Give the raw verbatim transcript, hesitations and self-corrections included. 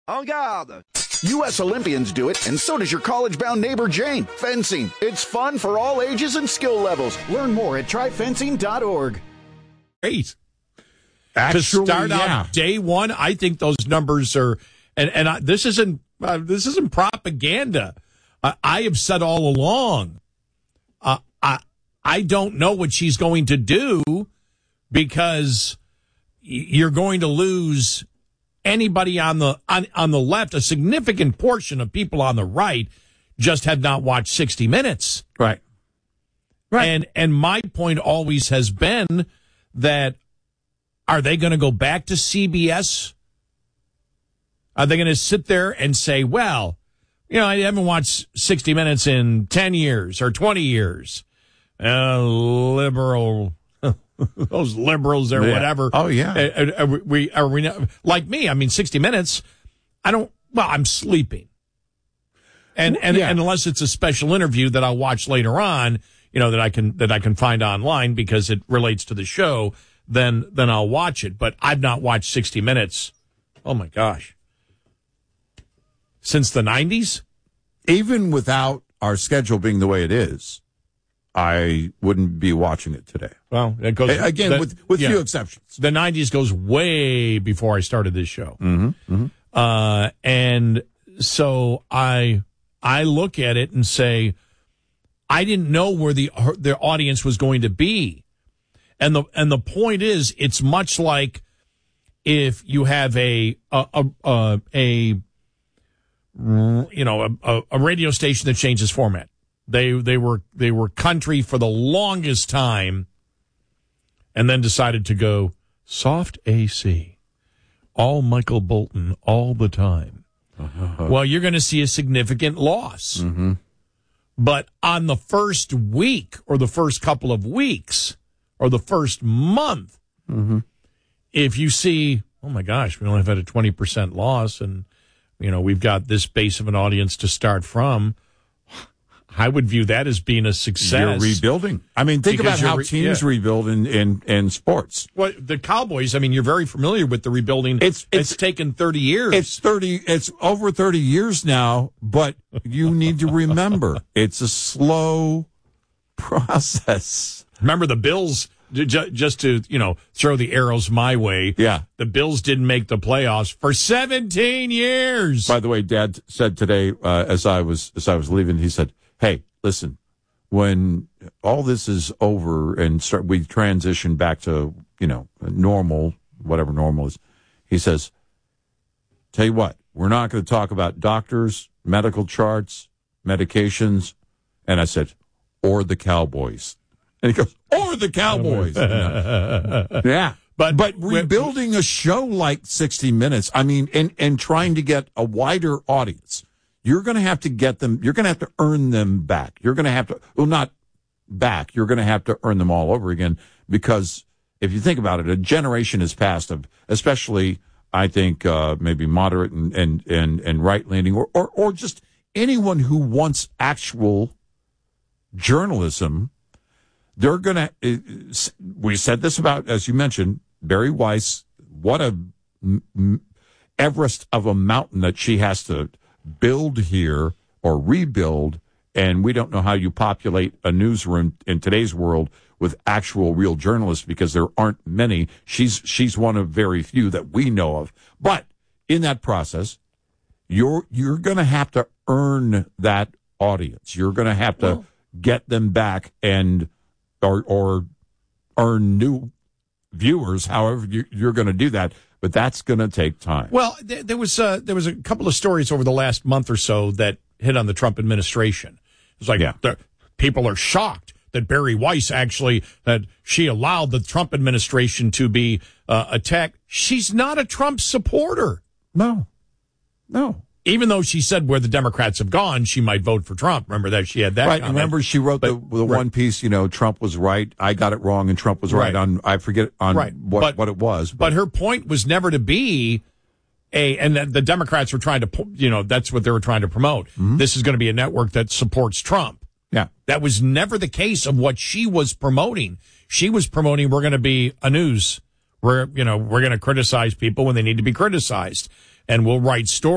En garde! U S Olympians do it, and so does your college-bound neighbor Jane. Fencing. It's fun for all ages and skill levels. Learn more at try fencing dot org. Great. Actually, to start yeah. out day one, I think those numbers are, and and I, this isn't uh, this isn't propaganda. Uh, I have said all along, uh, I I don't know what she's going to do because you're going to lose anybody on the on, on the left. A significant portion of people on the right just have not watched sixty minutes. Right. Right. And and my point always has been that, are they going to go back to C B S? Are they going to sit there and say, well, you know, I haven't watched sixty minutes in ten years or twenty years. Uh, liberal, those liberals or yeah. whatever. Oh, yeah. Are, are we, are we not, like me, I mean, sixty minutes, I don't, well, I'm sleeping. And, and, yeah. and unless it's a special interview that I'll watch later on, you know, that I can, that I can find online because it relates to the show, then, then I'll watch it. But I've not watched sixty minutes. Oh my gosh. Since the nineties? Even without our schedule being the way it is, I wouldn't be watching it today. Well, it goes again the, with with yeah, few exceptions. The nineties goes way before I started this show, mm-hmm, mm-hmm. Uh, and so I I look at it and say, I didn't know where the the audience was going to be, and the and the point is, it's much like if you have a a a, a, a you know a, a radio station that changes format. They they were they were country for the longest time, and then decided to go soft A C, all Michael Bolton all the time. Uh-huh. Well, you're going to see a significant loss. Mm-hmm. But on the first week or the first couple of weeks or the first month, mm-hmm. if you see, oh my gosh, we only have had a twenty percent loss, and you know we've got this base of an audience to start from, I would view that as being a success. You're rebuilding. I mean, think Because about how re- teams yeah. rebuild in, in, in sports. Well, the Cowboys, I mean, you're very familiar with the rebuilding. It's, it's, it's taken thirty years. It's thirty. It's over thirty years now, but you need to remember it's a slow process. Remember the Bills, just to, you know, throw the arrows my way. Yeah. The Bills didn't make the playoffs for seventeen years. By the way, Dad said today, uh, as I was, as I was leaving, he said, hey, listen, when all this is over and start, we transition back to, you know, normal, whatever normal is, he says, tell you what, we're not going to talk about doctors, medical charts, medications. And I said, or the Cowboys. And he goes, or the Cowboys. yeah. But, but rebuilding a show like sixty minutes, I mean, and, and trying to get a wider audience, you're going to have to get them, you're going to have to earn them back. You're going to have to, well, not back, you're going to have to earn them all over again, because if you think about it, a generation has passed of, especially, I think, uh, maybe moderate and, and, and, and right-leaning, or, or, or just anyone who wants actual journalism. They're going to, we said this about, as you mentioned, Barry Weiss, what a Everest of a mountain that she has to build here or rebuild, and we don't know how you populate a newsroom in today's world with actual real journalists, because there aren't many. She's she's one of very few that we know of. But in that process, you're you're going to have to earn that audience. You're going to have to well, get them back and or or earn new viewers. However, you, you're going to do that. But that's going to take time. Well, there, there was uh, there was a couple of stories over the last month or so that hit on the Trump administration. It's like yeah. the, people are shocked that Barry Weiss actually, that she allowed the Trump administration to be uh, attacked. She's not a Trump supporter. No, no. Even though she said where the Democrats have gone, she might vote for Trump. Remember that she had that. Right. Comment. Remember she wrote but, the, the right. one piece, you know, Trump was right. I got it wrong and Trump was right, right. on, I forget on right. what, but, what it was. But. but her point was never to be a, and the, the Democrats were trying to, you know, that's what they were trying to promote. Mm-hmm. This is going to be a network that supports Trump. Yeah. That was never the case of what she was promoting. She was promoting, we're going to be a news. We're, you know, we're going to criticize people when they need to be criticized. And we'll write stories.